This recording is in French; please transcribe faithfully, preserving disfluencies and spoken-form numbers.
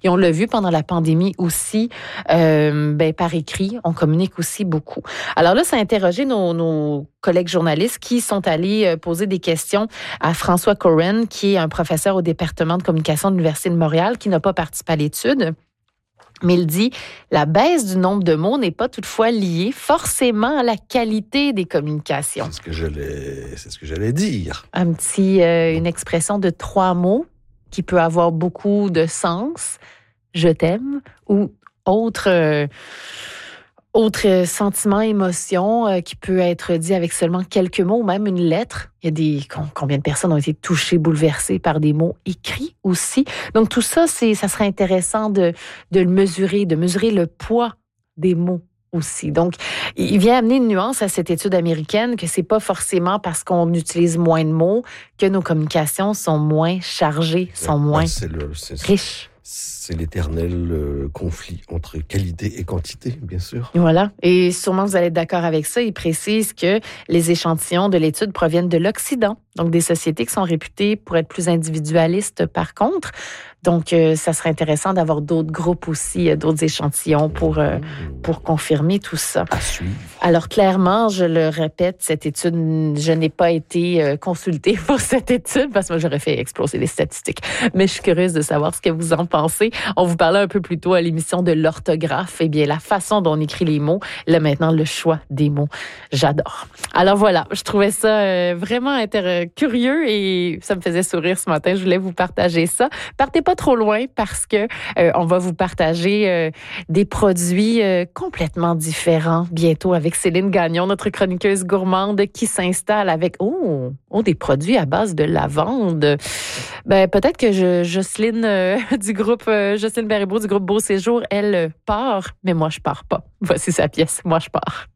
Et on l'a vu pendant la pandémie aussi, euh, ben, par écrit, on communique aussi beaucoup. Alors là, ça a interrogé nos, nos collègues journalistes qui sont allés poser des questions à François Coren, qui est un professeur au département de communication de l'Université de Montréal, qui n'a pas participé à l'étude. Mais il dit, la baisse du nombre de mots n'est pas toutefois liée forcément à la qualité des communications. C'est ce que j'allais, c'est ce que j'allais dire. Un petit, euh, une expression de trois mots qui peut avoir beaucoup de sens. Je t'aime ou autre, euh, autre sentiment, émotion euh, qui peut être dit avec seulement quelques mots ou même une lettre. Il y a des combien de personnes ont été touchées, bouleversées par des mots écrits aussi. Donc tout ça, c'est ça serait intéressant de de le mesurer, de mesurer le poids des mots aussi. Donc il vient amener une nuance à cette étude américaine que c'est pas forcément parce qu'on utilise moins de mots que nos communications sont moins chargées, sont moins ben, c'est le, c'est, riches. C'est l'éternel euh, conflit entre qualité et quantité, bien sûr. Voilà. Et sûrement, vous allez être d'accord avec ça. Il précise que les échantillons de l'étude proviennent de l'Occident, donc des sociétés qui sont réputées pour être plus individualistes par contre. Donc, euh, ça serait intéressant d'avoir d'autres groupes aussi, euh, d'autres échantillons pour, euh, pour confirmer tout ça. À suivre. Alors, clairement, je le répète, cette étude, je n'ai pas été euh, consultée pour cette étude parce que moi, j'aurais fait exploser les statistiques. Mais je suis curieuse de savoir ce que vous en pensez. On vous parlait un peu plus tôt à l'émission de l'orthographe. Eh bien, la façon dont on écrit les mots, là maintenant, le choix des mots. J'adore. Alors voilà, je trouvais ça euh, vraiment intér- curieux et ça me faisait sourire ce matin. Je voulais vous partager ça. Partez pas trop loin parce que euh, on va vous partager euh, des produits euh, complètement différents bientôt avec Céline Gagnon, notre chroniqueuse gourmande qui s'installe avec oh, oh des produits à base de lavande. Ben peut-être que je, Jocelyne euh, du groupe euh, Jocelyne Baribeau du groupe Beau Séjour, elle euh, part, mais moi je pars pas. Voici sa pièce, moi je pars.